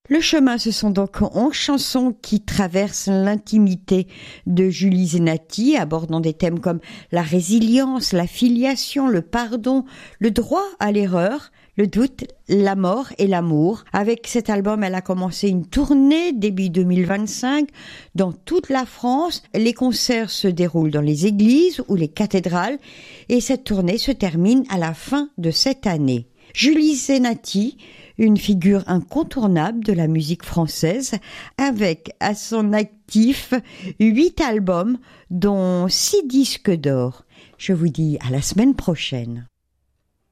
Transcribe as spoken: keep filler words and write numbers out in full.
Le chemin, ce sont donc onze chansons qui traversent l'intimité de Julie Zenati, abordant des thèmes comme la résilience, la filiation, le pardon, le droit à l'erreur, le doute, la mort et l'amour. Avec cet album, elle a commencé une tournée début deux mille vingt-cinq dans toute la France. Les concerts se déroulent dans les églises ou les cathédrales et cette tournée se termine à la fin de cette année. Julie Zenati, une figure incontournable de la musique française, avec à son actif huit albums, dont six disques d'or. Je vous dis à la semaine prochaine.